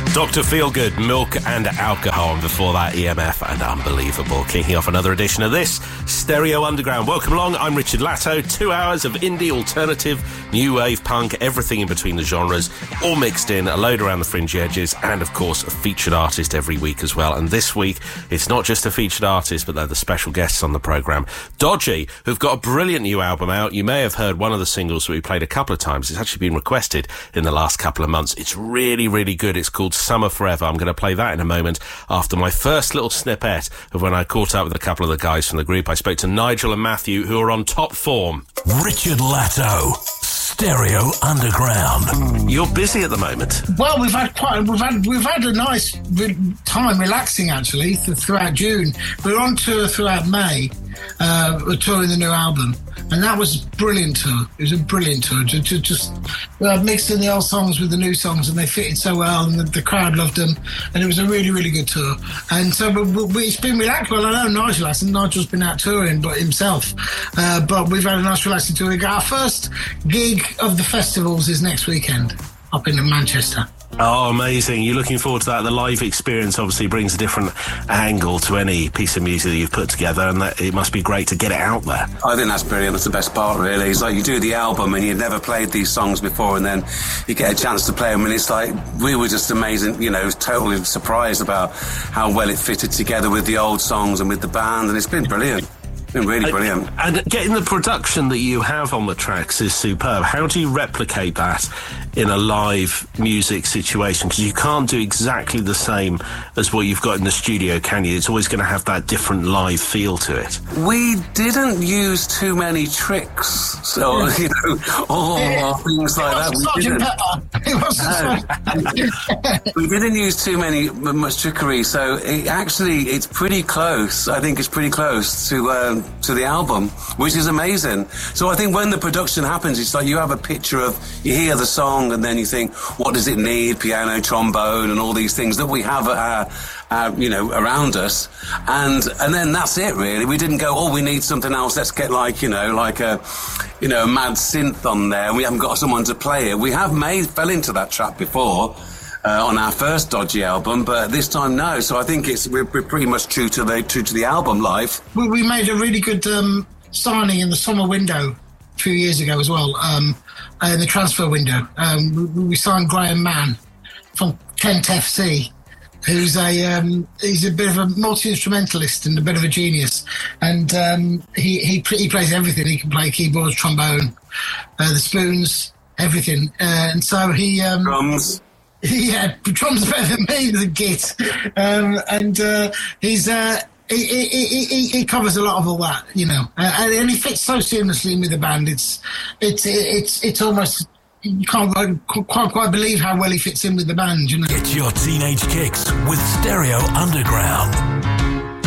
Dr. Feelgood, Milk and Alcohol, and before that EMF and Unbelievable. Kicking off another edition of this Stereo Underground. Welcome along, I'm Richard Latto. 2 hours of indie, alternative, new wave, punk, everything in between the genres, all mixed in, a load around the fringe edges, and of course a featured artist every week as well. And this week it's not just a featured artist, but they're the special guests on the programme. Dodgy, who've got a brilliant new album out. You may have heard one of the singles that we played a couple of times. It's actually been requested in the last couple of months. It's really, really good. It's called Summer Forever. I'm going to play that in a moment after my first little snippet of when I caught up with a couple of the guys from the group. I spoke to Nigel and Matthew, who are on top form. Richard Latto, Stereo Underground. You're busy at the moment. Well, we've had a nice time relaxing actually throughout June. We're on tour throughout May. We're touring the new album, and that was a brilliant tour. It was a brilliant tour. Just mixing the old songs with the new songs, and they fitted so well, and the crowd loved them, and it was a really, really good tour. And so it's been relaxed. Well, I know Nigel's been out touring, but himself. But we've had a nice relaxing tour. Our first gig of the festivals is next weekend up in Manchester. Oh, amazing. You're looking forward to that. The live experience obviously brings a different angle to any piece of music that you've put together, and that it must be great to get it out there. I think that's brilliant. That's the best part, really. It's like you do the album and you've never played these songs before, and then you get a chance to play them, and it's like we were just amazing, totally surprised about how well it fitted together with the old songs and with the band, and it's been brilliant. It's been really brilliant. And getting the production that you have on the tracks is superb. How do you replicate that in a live music situation? Because you can't do exactly the same as what you've got in the studio, can you? It's always going to have that different live feel to it. We didn't use too many tricks, so, things like that. We didn't use much trickery, so it's pretty close. I think it's pretty close to the album, which is amazing. So I think when the production happens, it's like you have a picture of, you hear the song and then you think, what does it need? Piano, trombone, and all these things that we have at around us. And then that's it, really. We didn't go, we need something else. Let's get a mad synth on there. We haven't got someone to play it. We have fell into that trap before. On our first Dodgy album, but this time no. So I think we're pretty much true to the album live. We made a really good signing in the summer window a few years ago as well, in the transfer window. We signed Graham Mann from Kent FC, who's he's a bit of a multi-instrumentalist and a bit of a genius, and he plays everything. He can play keyboards, trombone, the spoons, everything, and so he drums. Yeah, drums better than me, the git, and he covers a lot of all that, and he fits so seamlessly with the band. It's almost, you can't quite believe how well he fits in with the band. Get your teenage kicks with Stereo Underground.